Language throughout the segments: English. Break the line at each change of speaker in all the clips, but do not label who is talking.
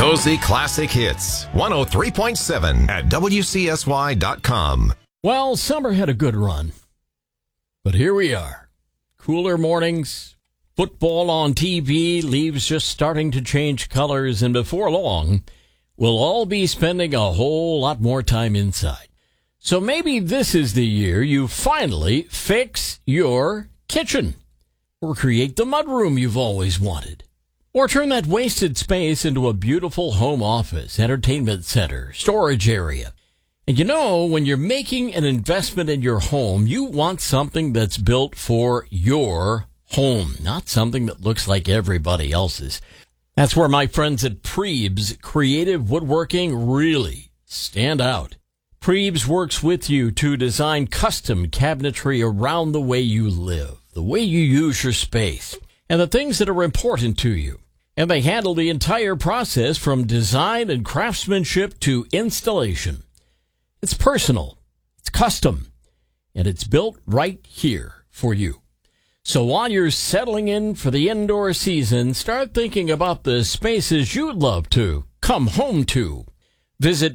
Cozy Classic Hits, 103.7 at WCSY.com.
Well, summer had a good run, but here we are. Cooler mornings, football on TV, leaves just starting to change colors, and before long, we'll all be spending a whole lot more time inside. So maybe this is the year you finally fix your kitchen, or create the mudroom you've always wanted, or turn that wasted space into a beautiful home office, entertainment center, storage area. And you know, when you're making an investment in your home, you want something that's built for your home, not something that looks like everybody else's. That's where my friends at Prebes Creative Woodworking really stand out. Prebes works with you to design custom cabinetry around the way you live, the way you use your space, and the things that are important to you. And they handle the entire process from design and craftsmanship to installation. It's personal, it's custom, and it's built right here for you. So while you're settling in for the indoor season, start thinking about the spaces you'd love to come home to. Visit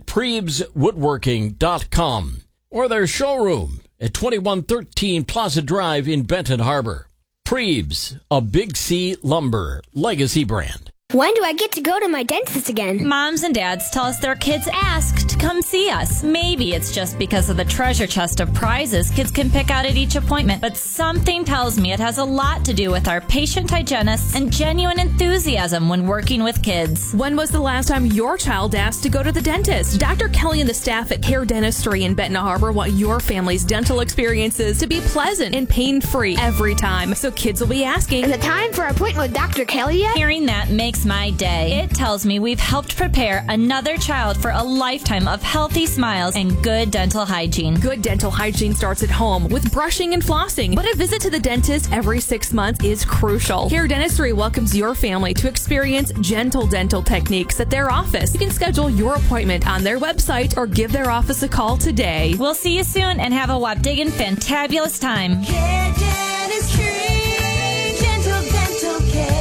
PrebesWoodworking.com or their showroom at 2113 Plaza Drive in Benton Harbor. Prebes, a Big C Lumber legacy brand.
When do I get to go to my dentist again?
Moms and dads tell us their kids ask to come see us. Maybe it's just because of the treasure chest of prizes kids can pick out at each appointment, but something tells me it has a lot to do with our patient hygienists and genuine enthusiasm when working with kids.
When was the last time your child asked to go to the dentist? Dr. Kelly and the staff at Care Dentistry in Benton Harbor want your family's dental experiences to be pleasant and pain-free every time, so kids will be asking,
Is it time for an appointment with Dr. Kelly yet?
Hearing that makes my day. It tells me we've helped prepare another child for a lifetime of healthy smiles and good dental hygiene.
Good dental hygiene starts at home with brushing and flossing, but a visit to the dentist every 6 months is crucial. Care Dentistry welcomes your family to experience gentle dental techniques at their office. You can schedule your appointment on their website or give their office a call today.
We'll see you soon and have a wapdiggin' fantabulous time.
Care Dentistry, gentle dental care.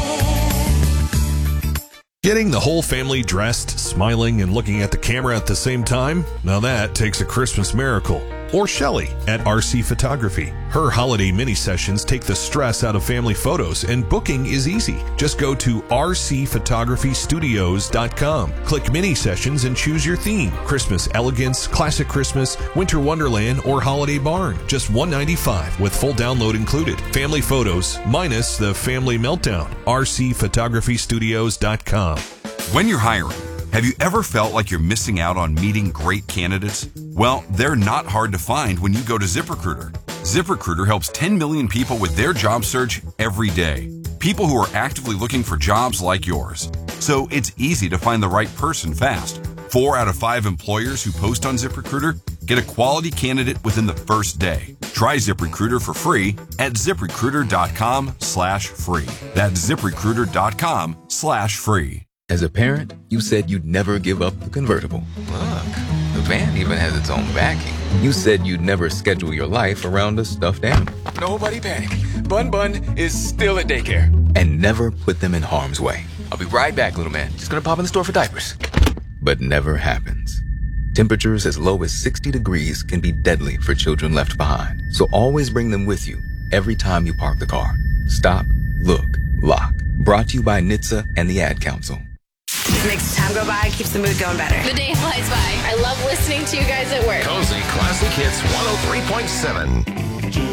Getting the whole family dressed, smiling, and looking at the camera at the same time? Now that takes a Christmas miracle. Or Shelley at RC Photography. Her holiday mini sessions take the stress out of family photos, and booking is easy. Just go to rcphotographystudios.com. Click mini sessions and choose your theme. Christmas elegance, classic Christmas, winter wonderland, or holiday barn. Just $195 with full download included. Family photos minus the family meltdown. rcphotographystudios.com.
When you're hiring, have you ever felt like you're missing out on meeting great candidates? Well, they're not hard to find when you go to ZipRecruiter. ZipRecruiter helps 10 million people with their job search every day. People who are actively looking for jobs like yours. So it's easy to find the right person fast. 4 out of 5 employers who post on ZipRecruiter get a quality candidate within the first day. Try ZipRecruiter for free at ZipRecruiter.com/free. That's ZipRecruiter.com/free.
As a parent, you said you'd never give up the convertible. Look, the van even has its own backing. You said you'd never schedule your life around a stuffed animal. Nobody panic. Bun Bun is still at daycare. And never put them in harm's way. I'll be right back, little man. Just gonna pop in the store for diapers. But never happens. Temperatures as low as 60 degrees can be deadly for children left behind. So always bring them with you every time you park the car. Stop, look, lock. Brought to you by NHTSA and the Ad Council.
Makes the time go by, keeps the mood going better.
The day flies by. I love listening to you guys at work.
Cozy Classic Hits 103.7.